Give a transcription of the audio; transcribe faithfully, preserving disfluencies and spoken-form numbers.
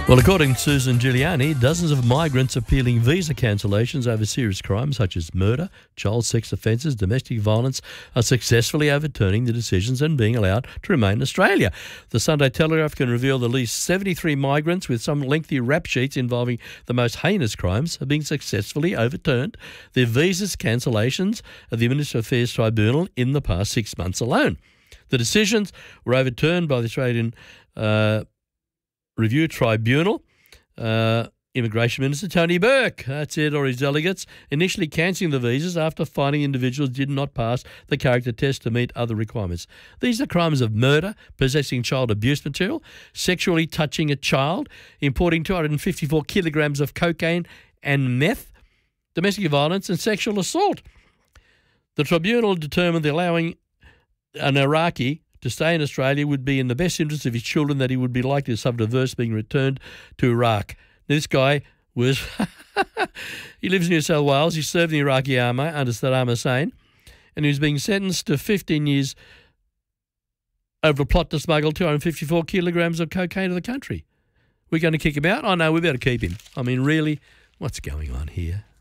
Well, according to Susan Giuliani, dozens of migrants appealing visa cancellations over serious crimes such as murder, child sex offences, domestic violence are successfully overturning the decisions and being allowed to remain in Australia. The Sunday Telegraph can reveal that at least seventy-three migrants with some lengthy rap sheets involving the most heinous crimes have been successfully overturned their visas cancellations at the Administrative Affairs Tribunal in the past six months alone. The decisions were overturned by the Australian uh, Review Tribunal. Uh, Immigration Minister Tony Burke, that's it, or his delegates, initially cancelling the visas after finding individuals did not pass the character test to meet other requirements. These are crimes of murder, possessing child abuse material, sexually touching a child, importing two hundred fifty-four kilograms of cocaine and meth, domestic violence and sexual assault. The tribunal determined that allowing an Iraqi to stay in Australia would be in the best interest of his children, that he would be likely to suffer diverse being returned to Iraq. This guy was, he lives in New South Wales, he served in the Iraqi army under Saddam Hussein, and he was being sentenced to fifteen years over a plot to smuggle two hundred fifty-four kilograms of cocaine to the country. We're going to kick him out? Oh no, we better keep him. I mean, really, what's going on here?